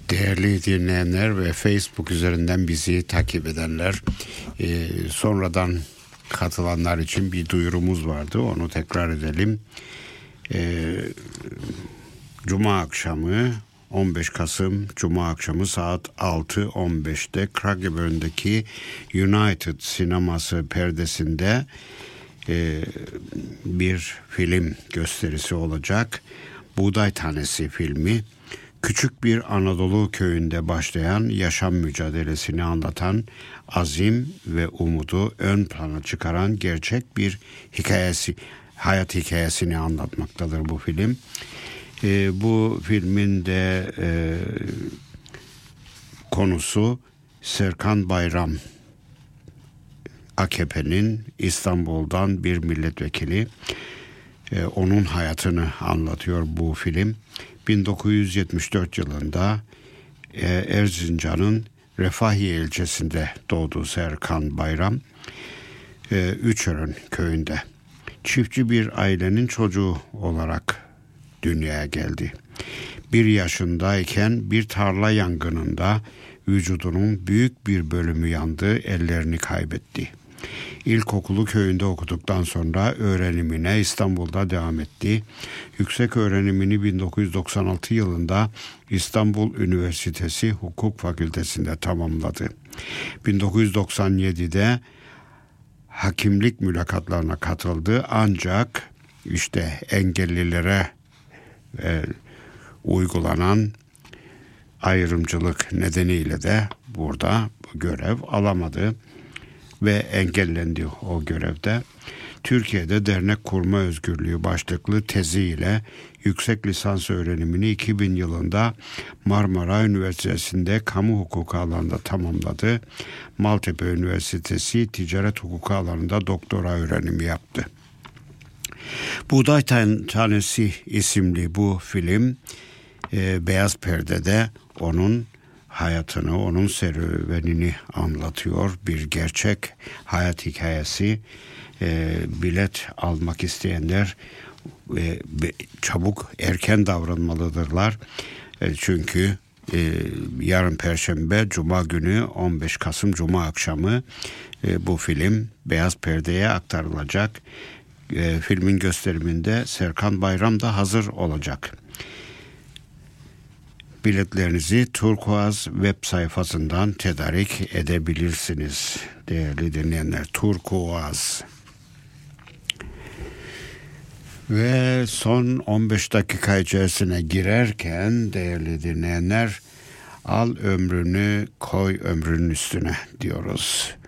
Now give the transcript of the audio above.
Değerli dinleyenler ve Facebook üzerinden bizi takip edenler, sonradan katılanlar için bir duyurumuz vardı. Onu tekrar edelim. Cuma akşamı 15 Kasım Cuma akşamı saat 6.15'te Kragebörn'deki United sineması perdesinde bir film gösterisi olacak. Buğday Tanesi filmi. Küçük bir Anadolu köyünde başlayan yaşam mücadelesini anlatan, azim ve umudu ön plana çıkaran gerçek bir hayat hikayesini anlatmaktadır bu film. Bu filmin de konusu Serkan Bayram, AKP'nin İstanbul'dan bir milletvekili. Onun hayatını anlatıyor bu film. 1974 yılında Erzincan'ın Refahiye ilçesinde doğdu Serkan Bayram. Üçören köyünde. Çiftçi bir ailenin çocuğu olarak dünyaya geldi. 1 yaşındayken bir tarla yangınında vücudunun büyük bir bölümü yandı, ellerini kaybetti. İlkokulu köyünde okuduktan sonra öğrenimine İstanbul'da devam etti. Yüksek öğrenimini 1996 yılında İstanbul Üniversitesi Hukuk Fakültesi'nde tamamladı. 1997'de hakimlik mülakatlarına katıldı, ancak işte engellilere uygulanan ayrımcılık nedeniyle de burada görev alamadı ve engellendi o görevde. Türkiye'de dernek kurma özgürlüğü başlıklı teziyle yüksek lisans öğrenimini 2000 yılında Marmara Üniversitesi'nde kamu hukuku alanında tamamladı. Maltepe Üniversitesi ticaret hukuku alanında doktora öğrenimi yaptı. Buğday Tanesi isimli bu film Beyaz Perde'de onun hayatını, onun serüvenini anlatıyor. Bir gerçek hayat hikayesi. Bilet almak isteyenler çabuk, erken davranmalıdırlar. Çünkü yarın Perşembe, Cuma günü 15 Kasım Cuma akşamı bu film Beyaz Perde'ye aktarılacak. Filmin gösteriminde Serkan Bayram da hazır olacak. Biletlerinizi Turkuaz web sayfasından tedarik edebilirsiniz değerli dinleyenler. Turkuaz. Ve son 15 dakika içerisine girerken değerli dinleyenler, al ömrünü koy ömrünün üstüne diyoruz.